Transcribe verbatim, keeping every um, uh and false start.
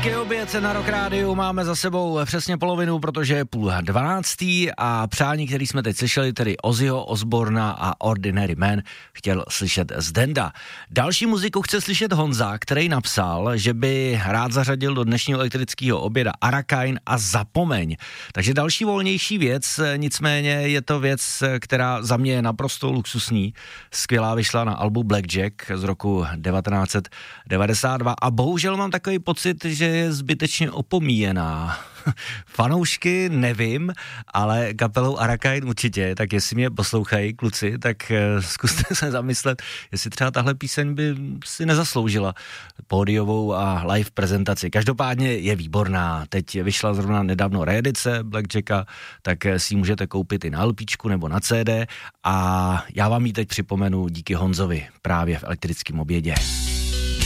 Hezký oběd na Rock Rádiu, máme za sebou přesně polovinu, protože je půl dvanáctý a přání, který jsme teď slyšeli, tedy Ozzyho Osborna a Ordinary Man, chtěl slyšet Zdenda. Další muziku chce slyšet Honza, který napsal, že by rád zařadil do dnešního elektrického oběda Arakain a Zapomeň. Takže další volnější věc, nicméně je to věc, která za mě je naprosto luxusní. Skvělá, vyšla na albu Blackjack z roku devatenáct set devadesát dva a bohužel mám takový pocit, že je zbytečně opomíjená. Fanoušky nevím, ale kapelou Arakain určitě, tak jestli mě poslouchají kluci, tak zkuste se zamyslet, jestli třeba tahle píseň by si nezasloužila pódiovou a live prezentaci. Každopádně je výborná. Teď vyšla zrovna nedávno reedice Blackjacka, tak si ji můžete koupit i na LPčku nebo na C D a já vám ji teď připomenu díky Honzovi právě v elektrickém obědě.